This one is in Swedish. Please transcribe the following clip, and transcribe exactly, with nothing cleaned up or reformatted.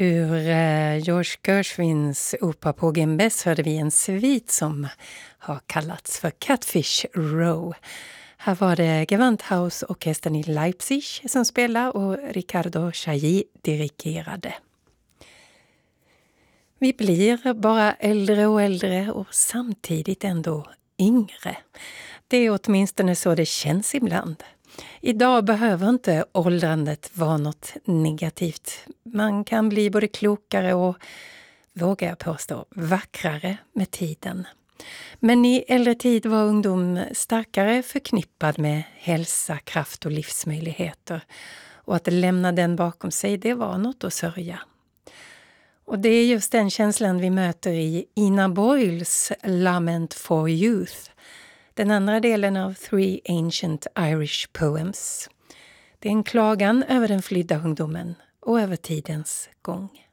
Ur eh, George Gershwins opera på Gimbes hörde vi en svit som har kallats för Catfish Row. Här var det Gewandhausorkestern i Leipzig som spelade och Riccardo Chailly dirigerade. Vi blir bara äldre och äldre och samtidigt ändå yngre. Det är åtminstone så det känns ibland. Idag behöver inte åldrandet vara något negativt. Man kan bli både klokare och, vågar jag påstå, vackrare med tiden. Men i äldre tid var ungdom starkare förknippad med hälsa, kraft och livsmöjligheter. Och att lämna den bakom sig, det var något att sörja. Och det är just den känslan vi möter i Ina Boyles Lament for Youth. Den andra delen av Three Ancient Irish Poems. Det är en klagan över den flydda ungdomen och över tidens gång.